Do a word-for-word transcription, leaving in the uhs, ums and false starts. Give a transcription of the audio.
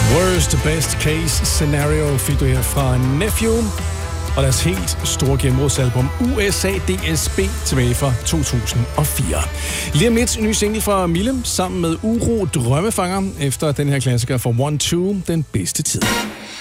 Worst best case scenario fik du her fra Nephew og deres helt store gennembrudsalbum U S A D S B tilbage fra to tusind og fire. Lige om lidt en ny single fra Mille sammen med Uro Drømmefanger efter den her klassiker fra one two, Den bedste tid.